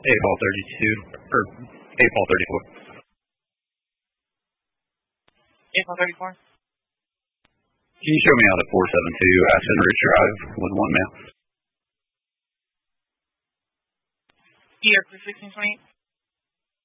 8 ball 32, or 8 ball 34. 8 ball 34. Can you show me out at 472 Aston Ridge Drive with 1 male? ER 1628.